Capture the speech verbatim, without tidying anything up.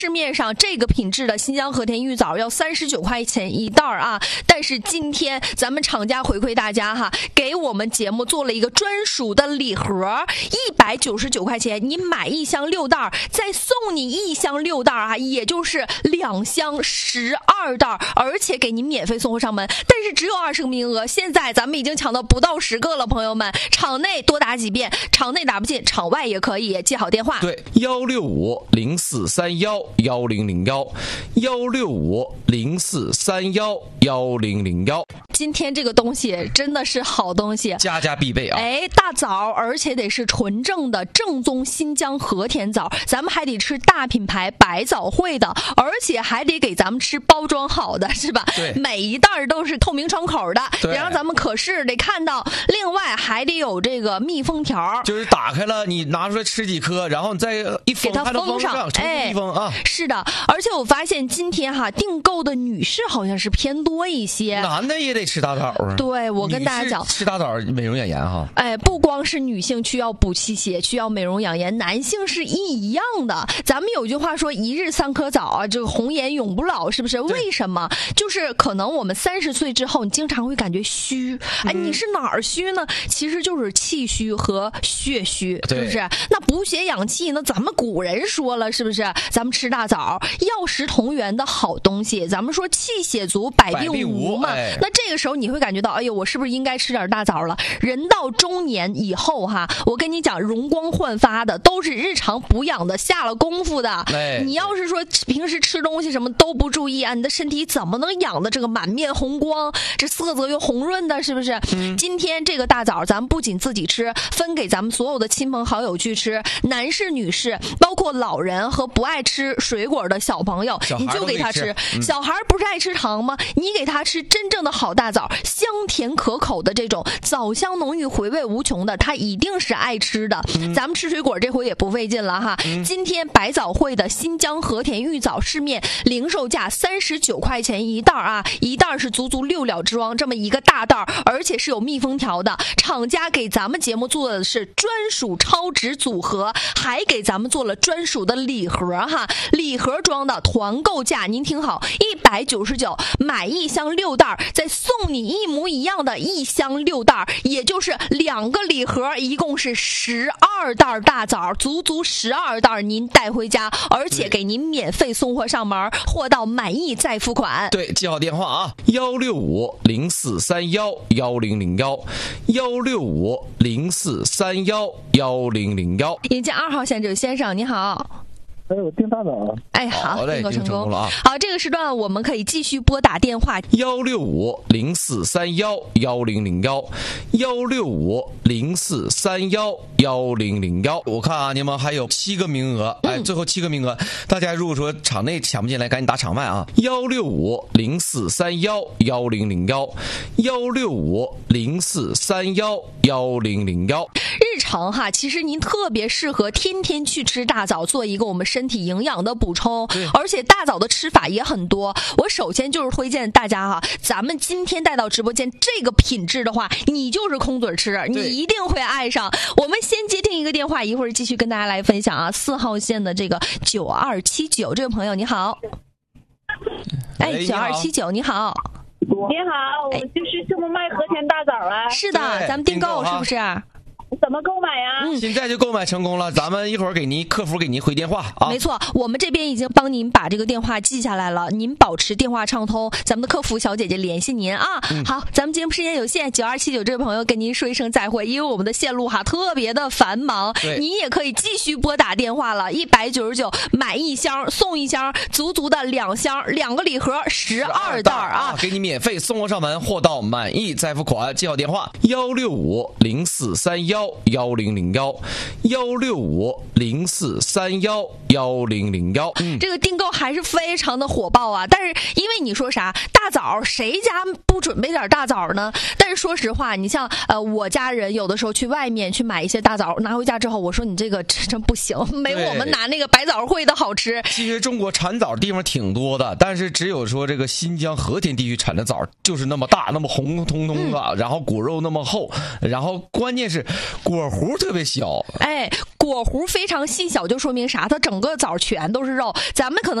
市面上这个品质的新疆和田玉枣要三十九块钱一袋啊，但是今天咱们厂家回馈大家哈，给我们节目做了一个专属的礼盒，一百九十九块钱，你买一箱六袋，再送你一箱六袋啊，也就是两箱十二袋，而且给您免费送货上门。但是只有二十个名额，现在咱们已经抢到不到十个了，朋友们，场内多打几遍，场内打不进，场外也可以，记好电话。 对，幺六五零四三幺幺零零幺，幺六五零四三幺幺零零幺。 今天这个东西真的是好东西， 家家必备啊！ 哎，大枣，而且得是纯正的正宗新疆和田枣，咱们还得吃大品牌百枣汇的，而且还得给咱们吃包装好的，是吧？ 对， 每一袋都是透明窗口的，然后咱们可是得看到，另外还得有这个密封条， 就是打开了你拿出来吃几颗，然后你再一封， 给它封上， 哎，密封啊！ 是的，而且我发现今天哈订购的女士好像是偏多一些， 男的也得吃大枣啊。 对，我跟大家讲， 吃大枣美容养颜哈。 哎，不光是女性需要补气血，需要美容养颜，男性是一样的。咱们有句话说，一日三颗枣啊，这个红颜永不老，是不是？为什么？就是可能我们三十岁之后，你经常会感觉虚。哎，你是哪儿虚呢？其实就是气虚和血虚，是不是？那补血养气呢？咱们古人说了，是不是？咱们吃大枣，药食同源的好东西。咱们说气血足，百病无嘛。 哎、 那这个时候你会感觉到，哎呦，我是不是应该吃点大枣了？人到中年以后哈，我跟你讲，容光焕发的都是日常补养的，下了功夫的。 哎、 你要是说平时吃东西什么都不注意啊，你的身体怎么能养的这个满面红光，这色泽又红润的，是不是？嗯、今天这个大枣，咱们不仅自己吃，分给咱们所有的亲朋好友去吃，男士、女士，包括老人和不爱吃水果的小朋友，你就给他吃。 嗯、 小孩不是爱吃糖吗？你给他吃真正的好大枣，香甜可口的这种，枣香浓郁，回味无穷的，他一定是爱吃的。嗯、咱们吃水果这回也不费劲了哈。嗯、今天百枣汇的新疆和田玉枣市面零售价三十九块钱一袋啊，一袋是足足六两装，这么一个大袋，而且是有密封条的。厂家给咱们节目做的是专属超值组合，还给咱们做了专属的礼盒哈，礼盒装的团购价，您听好，一百九十九，买一箱六袋，再送你一模一样的一箱六袋，也就是两个礼盒，一共是十二袋大枣，足足十二袋您带回家，而且给您免费送货上门，货到满意再付款。 对，记好电话啊，幺六五零四三幺幺零零幺，幺六五零四三幺幺零零幺。 迎接二号线这位先生，你好。 哎，我订大枣。 哎，好，订购成功了啊！ 好，这个时段我们可以继续拨打电话， 幺六五零四三幺幺零零幺，幺六五零四三幺幺零零幺。我看啊，你们还有七个名额，哎，最后七个名额，大家如果说场内抢不进来，赶紧打场外啊！幺六五零四三幺幺零零幺，幺六五零四三幺幺零零幺。 日常哈，其实您特别适合天天去吃大枣，做一个我们身体营养的补充，而且大枣的吃法也很多。我首先就是推荐大家哈，咱们今天带到直播间这个品质的话，你就是空嘴吃，你一定会爱上。我们先接听一个电话，一会儿继续跟大家来分享啊。四号线的这个九二七九这位朋友你好，哎，九二七九你好。 你好，我就是这么卖和田大枣啊。 是的，咱们订购是不是？ 怎么购买呀、 嗯？现在就购买成功了，咱们一会儿给您客服给您回电话啊。 没错，我们这边已经帮您把这个电话记下来了，您保持电话畅通，咱们的客服小姐姐联系您啊。嗯、好，咱们节目时间有限，九二七九这位朋友跟您说一声再会，因为我们的线路哈特别的繁忙，您也可以继续拨打电话了，一百九十九买一箱送一箱，足足的两箱，两个礼盒，十二袋啊， 给你免费送货上门，货到满意再付款。记好电话：幺六五零四三幺。幺零零幺，幺六五零四三幺幺零零幺。 这个订购还是非常的火爆啊！但是因为你说啥大枣，谁家不准备点大枣呢？但是说实话，你像呃我家人有的时候去外面去买一些大枣，拿回家之后，我说你这个真真不行，没我们拿那个百枣汇的好吃。 其实中国产枣地方挺多的，但是只有说这个新疆和田地区产的枣就是那么大，那么红彤彤的，嗯、然后果肉那么厚，然后关键是果核特别小。 哎，果核非常细小，就说明啥？它整个枣全都是肉。咱们可能